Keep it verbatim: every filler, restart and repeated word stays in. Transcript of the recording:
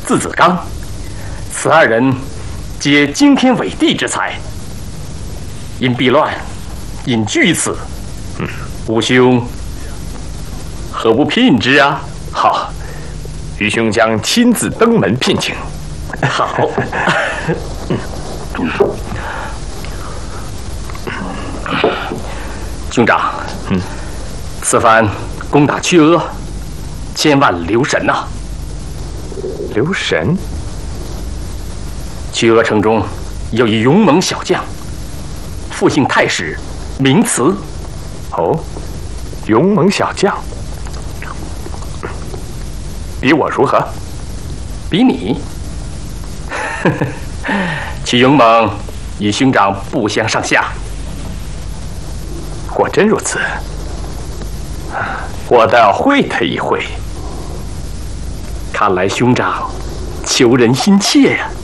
字子刚，此二人皆惊天伟地之才。因避乱，隐居于此。嗯，吾兄何不聘之啊？ 好，愚兄将亲自登门聘请。 好。兄长，嗯，此番攻打曲阿，千万留神呐、啊！ 留神。 曲阿城中有一勇猛小将，复姓太史，名慈。 哦，勇猛小将，比我如何？ 比你？其勇猛与兄长不相上下。 果真如此，我倒要会他一会。 看来兄长求人心切呀、啊。